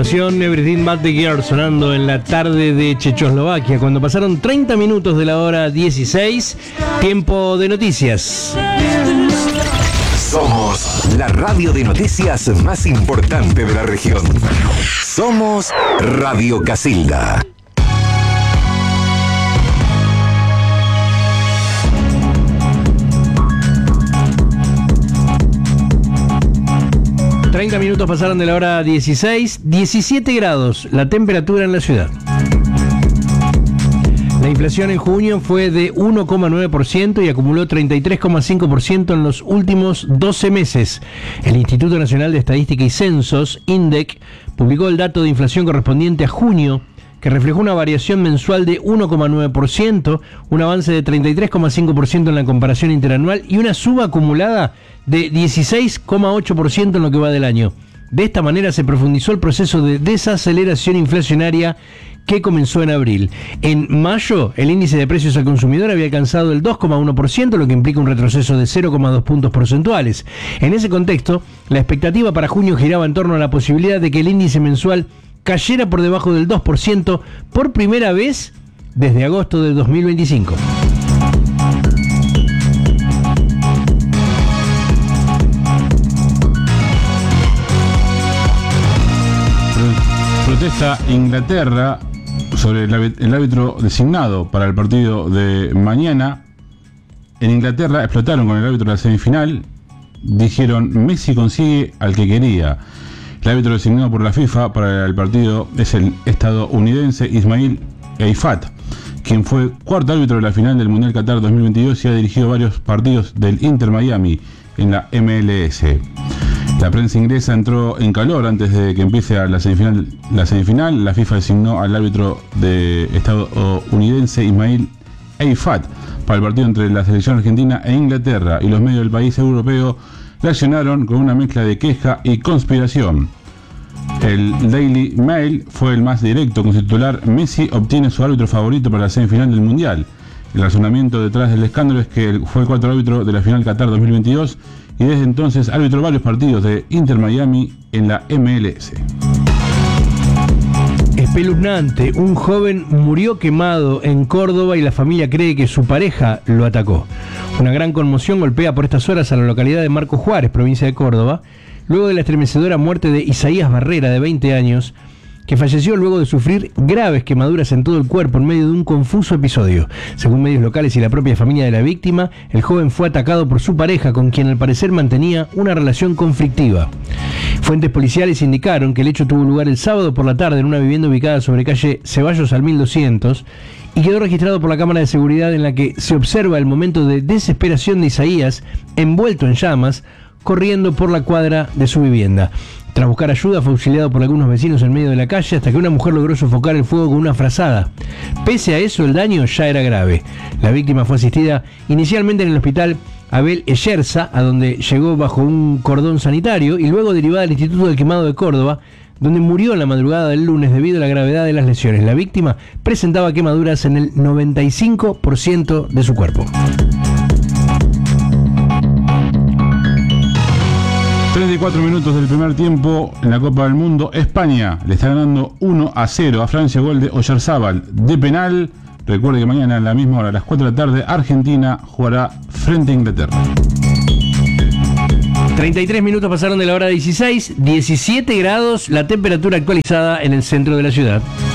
Agrupación Everything But The Girl sonando en la tarde de Checoslovaquia, cuando pasaron 30 minutos de la hora 16, tiempo de noticias. Somos la radio de noticias más importante de la región. Somos Radio Casilda. ...30 minutos pasaron de la hora 16... ...17 grados la temperatura en la ciudad. La inflación en junio fue de 1,9% y acumuló 33,5% en los últimos 12 meses. El Instituto Nacional de Estadística y Censos, INDEC, publicó el dato de inflación correspondiente a junio, que reflejó una variación mensual de 1,9%, un avance de 33,5% en la comparación interanual y una suba acumulada de 16,8% en lo que va del año. De esta manera se profundizó el proceso de desaceleración inflacionaria que comenzó en abril. En mayo, el índice de precios al consumidor había alcanzado el 2,1%, lo que implica un retroceso de 0,2 puntos porcentuales. En ese contexto, la expectativa para junio giraba en torno a la posibilidad de que el índice mensual cayera por debajo del 2% por primera vez desde agosto de 2025. Protesta Inglaterra sobre el árbitro designado para el partido de mañana. En Inglaterra explotaron con el árbitro de la semifinal. Dijeron: Messi consigue al que quería. El árbitro designado por la FIFA para el partido es el estadounidense Ismail Eifat, quien fue cuarto árbitro de la final del Mundial Qatar 2022 y ha dirigido varios partidos del Inter Miami en la MLS. La prensa inglesa entró en calor antes de que empiece la semifinal. La FIFA designó al árbitro estadounidense Ismail Eifat para el partido entre la selección argentina e Inglaterra, y los medios del país europeo reaccionaron con una mezcla de queja y conspiración. El Daily Mail fue el más directo, con su titular: Messi obtiene su árbitro favorito para la semifinal del Mundial. El razonamiento detrás del escándalo es que fue el cuarto árbitro de la final Qatar 2022 y desde entonces arbitró varios partidos de Inter Miami en la MLS. Espeluznante, un joven murió quemado en Córdoba y la familia cree que su pareja lo atacó. Una gran conmoción golpea por estas horas a la localidad de Marcos Juárez, provincia de Córdoba, luego de la estremecedora muerte de Isaías Barrera, de 20 años, que falleció luego de sufrir graves quemaduras en todo el cuerpo en medio de un confuso episodio. Según medios locales y la propia familia de la víctima, el joven fue atacado por su pareja, con quien al parecer mantenía una relación conflictiva. Fuentes policiales indicaron que el hecho tuvo lugar el sábado por la tarde en una vivienda ubicada sobre calle Ceballos al 1200 y quedó registrado por la cámara de seguridad, en la que se observa el momento de desesperación de Isaías, envuelto en llamas, corriendo por la cuadra de su vivienda. Tras buscar ayuda, fue auxiliado por algunos vecinos en medio de la calle hasta que una mujer logró sofocar el fuego con una frazada. Pese a eso, el daño ya era grave. La víctima fue asistida inicialmente en el hospital Abel Eyerza, a donde llegó bajo un cordón sanitario, y luego derivada al Instituto del Quemado de Córdoba, donde murió en la madrugada del lunes debido a la gravedad de las lesiones. La víctima presentaba quemaduras en el 95% de su cuerpo. 34 minutos del primer tiempo en la Copa del Mundo. España le está ganando 1-0 a Francia, gol de Oyarzábal de penal. Recuerde que mañana a la misma hora, a las 4 de la tarde, Argentina jugará frente a Inglaterra. 33 minutos pasaron de la hora 16, 17 grados la temperatura actualizada en el centro de la ciudad.